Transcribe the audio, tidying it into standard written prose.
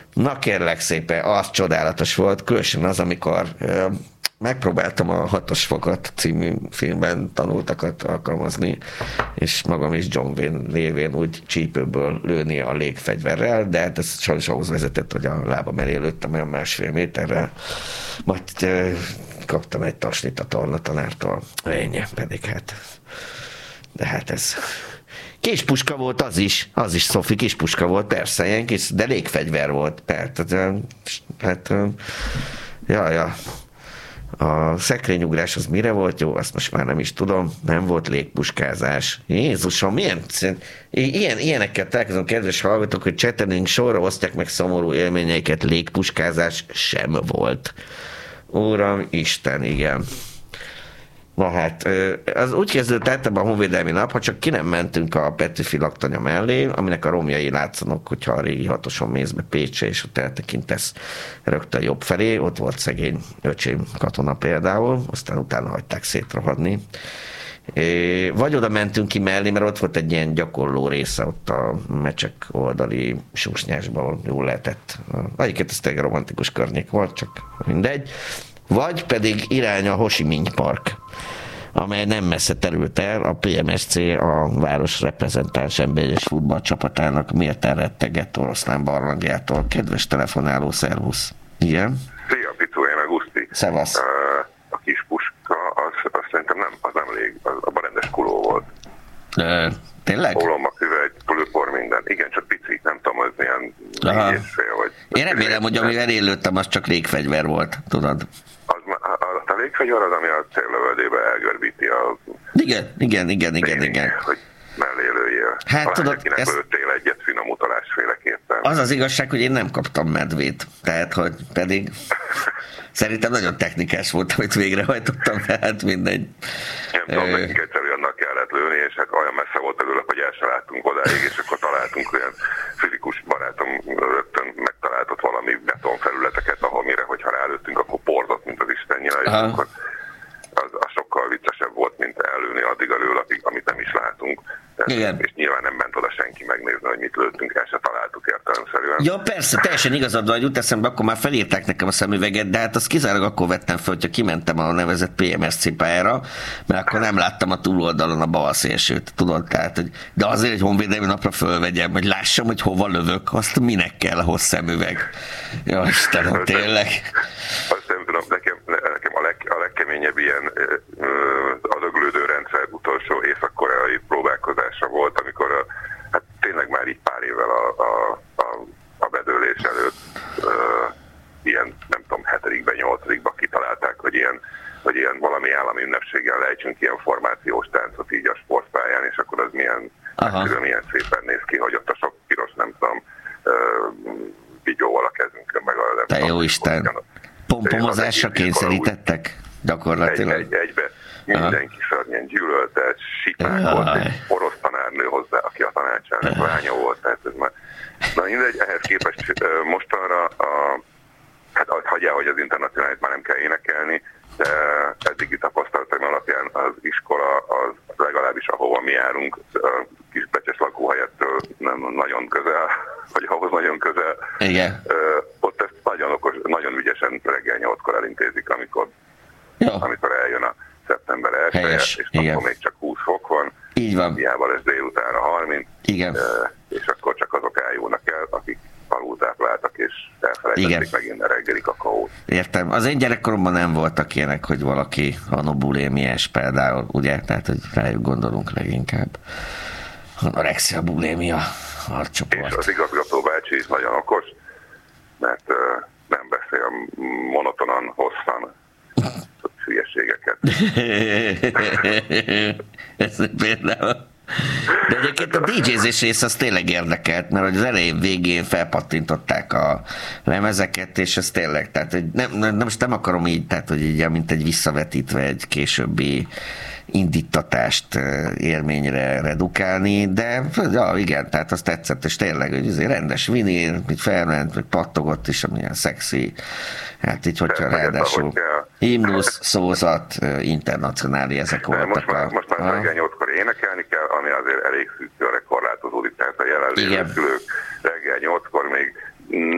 Na kérlek szépen, az csodálatos volt, különösen az, amikor megpróbáltam a Hatos fokat című filmben tanultakat alkalmazni, és magam is John Wayne lévén úgy csípőből lőni a légfegyverrel, de hát ez sajnos ahhoz vezetett, hogy a lábam elé lőttem olyan 1,5 méterrel, majd kaptam egy tasnit a tornatanártól, ennyi, pedig hát, de hát ez... Kispuska volt az is, Szofi, kispuska volt, persze, ilyen kis, de légfegyver volt, persze, hát, ja. A szekrényugrás az mire volt jó, azt most már nem is tudom, nem volt légpuskázás. Jézusom, ilyenekkel találkozom, kedves hallgatók, hogy csetelünk sorra osztják meg szomorú élményeiket, légpuskázás sem volt. Uram, Isten, igen. Na hát, az úgy kezdődött általában a honvédelmi nap, ha csak ki nem mentünk a Petőfi laktanya mellé, aminek a romjai látszanak, hogyha a régi hatoson mész be Pécsre, és ott eltekintesz rögtön jobb felé, ott volt szegény öcsém katona például, aztán utána hagyták szétrohadni. Vagy oda mentünk ki mellé, mert ott volt egy ilyen gyakorló része ott a Mecsek oldali Susnyásban, jól lehetett. Egyiket ez tényleg romantikus környék volt, csak mindegy. Vagy pedig irány a Ho Chi Minh Park, amely nem messze terült el, a PMSC, a város reprezentáns emberes futballcsapatának méltán rettegett oroszlán barlangjától. Kedves telefonáló, szervusz. Igen? Szia, Picu, én Auguszti. Szevasz. A kis puska, az szerintem nem elég, az abban rendes kuló volt. Tényleg? Ólomba küvegy, pulőpor, minden. Igen, csak pici, nem tudom, az ilyen 4,5 vagy... Én remélem, hogy amivel én lőttem, az csak légfegyver volt, tudod? A légfegyver az, ami a céllövöldébe elgörbíti a... Igen. Hogy mellé lőjél. Hát tudod, ezt... lőttél egyet finom utalásféleképpen. Az az igazság, hogy én nem kaptam medvét. Tehát, hogy pedig szerintem nagyon technikás volt, amit végrehajtottam, tehát mindegy. Nem tudom, nekünk egyszerűen annak kellett lőni, és hát olyan messze volt előle, hogy el se láttunk odáig, és akkor találtunk olyan fizikus barátom rögtön megtalált ott valami betonfelületeket, ahol mire, hogyha rálőttünk, akkor porzott, mint az Isten nyila, és akkor az sokkal viccesebb volt, mint ellőni addig elől, amit nem is látunk. És nyilván nem ment oda senki megnézni, hogy mit lőttünk, el se találtuk értelemszerűen. Ja, persze, teljesen igazad van, hogy jut eszembe, akkor már felírták nekem a szemüveget, de hát azt kizárólag akkor vettem fel, hogyha kimentem a nevezett PMSC pályára, mert akkor nem láttam a túloldalon a bal szélsőt, tudod, tehát, hogy, de azért, hogy honvédelmi napra fölvegyem, hogy lássam, hogy hova lövök, azt minek kell ahhoz szemüveg. Ja, Istenem, tényleg. Azt nem tudom, nekem a legkeményebb ilyen adaglődő rendszer utolsó észak-koreai próbálkozása volt, amikor hát tényleg már így pár évvel a bedőlés előtt ilyen, nem tudom, 7-ben, 8-ban kitalálták, hogy ilyen valami állami ünnepséggel lejtsünk ilyen formációs táncot így a sportpályán, és akkor az milyen szépen néz ki, hogy ott a sok piros, nem tudom, vigyóval a kezünkön, meg a... Te jó Isten! Pompomozásra kényszerítettek? Gyakorlatilag. Egybe mindenki szörnyen gyűlölte, sipák volt, egy orosz tanárnő hozzá, aki a tanácsának lánya volt, tehát ez már... Na mindegy, ehhez képest mostanra hát hagyjál, hogy az internacionálit már nem kell énekelni, de eddigi tapasztalatok alapján az iskola, az legalábbis ahova mi járunk, a Kisbecses lakóhelyettől nem nagyon közel, vagy ahhoz nagyon közel. Igen. Ott ezt nagyon okos, nagyon ügyesen reggel 8-kor elintézik, amikor eljön a szeptember 1, és akkor még csak 20 fok van. Így van. Hiába lesz délutánra 30. Igen. És akkor csak azok eljönnek el, akik alultápláltak, és elfelejtették megint a reggeli kakaót. Értem. Az én gyerekkoromban nem voltak ilyenek, hogy valaki anobulémiás például, ugye? Tehát, hogy rájuk gondolunk leginkább. Anorexia, bulémia, arccsoport. És az igazgató bácsi is nagyon okos, mert nem beszél monotonan, hosszan hülyeségeket. Ez például. De egyébként a DJ-zés rész az tényleg érdekelt, mert az elején végén felpattintották a lemezeket, és ez tényleg, tehát hogy most nem akarom így, tehát hogy így, mint egy visszavetítve egy későbbi indítatást élményre redukálni, de ja, igen, tehát az tetszett, és tényleg, hogy azért rendes vinél, mit felment, vagy pattogott is, amilyen szexi, hát így, hogyha ráadásul himnusz, szózat, internacionális, ezek voltak. Most már reggel 8-kor énekelni kell, ami azért elég szűkőre korlátozódik, tehát a jelenlévő szülők reggel 8-kor még